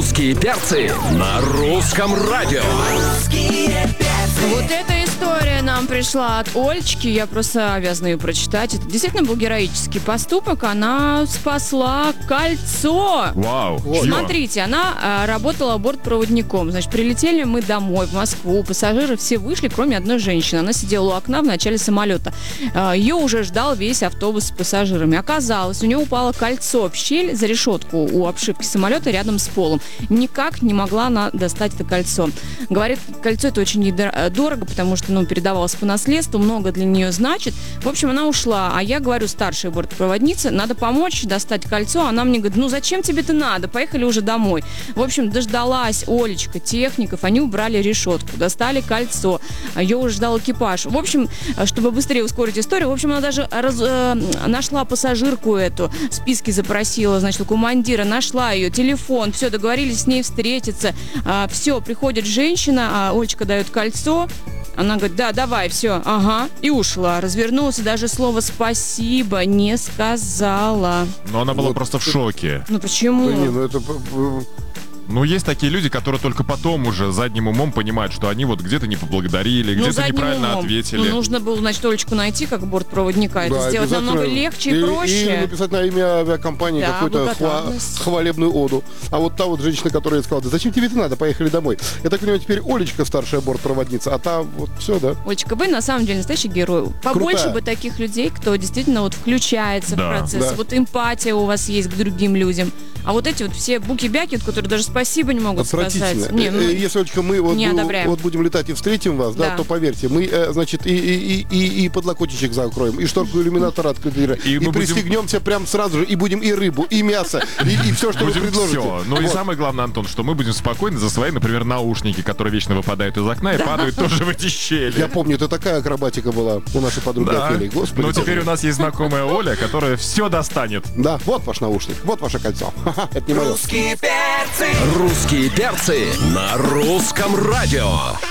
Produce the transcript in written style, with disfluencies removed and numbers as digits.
Русские перцы на русском радио. Вот эта история нам пришла от Олечки, я просто обязана ее прочитать. Это действительно был героический поступок, она спасла кольцо. Вау. Смотрите, она работала бортпроводником. Значит, прилетели мы домой в Москву, пассажиры все вышли, кроме одной женщины. Она сидела у окна в начале самолета. Ее уже ждал весь автобус с пассажирами. Оказалось, у нее упало кольцо в щель за решетку у обшивки самолета рядом с полом. Никак не могла она достать это кольцо. Говорит, кольцо это очень дорого, потому что, передавалось по наследству, много для нее значит. В общем, она ушла. А я говорю, старшая бортпроводница, надо помочь достать кольцо. Она мне говорит, зачем тебе это надо? Поехали уже домой. В общем, дождалась Олечка техников, они убрали решетку, достали кольцо. Ее уже ждал экипаж. В общем, чтобы быстрее ускорить историю, в общем, она даже нашла пассажирку эту, в списке запросила, значит, у командира, нашла ее, телефон, все, договорились с ней встретиться. Все, приходит женщина, Олечка дает кольцо. Она говорит, да, давай, все, ага, и ушла. Развернулась и даже слово «спасибо» не сказала. Но она была просто в шоке. Почему? Есть такие люди, которые только потом уже задним умом понимают, что они вот где-то не поблагодарили, где-то неправильно ответили. Нужно было, значит, Олечку найти как бортпроводника. Это сделать намного легче и проще. Или написать на имя авиакомпании какую-то хвалебную оду. А вот та вот женщина, которая сказала, да зачем тебе это надо, поехали домой. Я так понимаю, теперь Олечка старшая бортпроводница, а та вот все, да? Олечка, вы на самом деле настоящий герой. Побольше бы таких людей, кто действительно включается в процесс. Да. Вот эмпатия у вас есть к другим людям. А вот эти вот все буки-бяки, которые даже спасибо не могут сказать. Если, Олечка, мы будем летать и встретим вас, да, то поверьте, мы, значит, и подлокотничек закроем, и шторку иллюминатора откроем, и пристегнемся прям сразу же, и будем и рыбу, и мясо, и все, что вы предложите. Все. И самое главное, Антон, что мы будем спокойны за свои, например, наушники, которые вечно выпадают из окна и падают тоже в эти щели. Я помню, это такая акробатика была у нашей подруги Офелии. Господи. Но теперь у нас есть знакомая Оля, которая все достанет. Да, вот ваш наушник, вот ваше кольцо. Это не мое. Русские перцы на русском радио.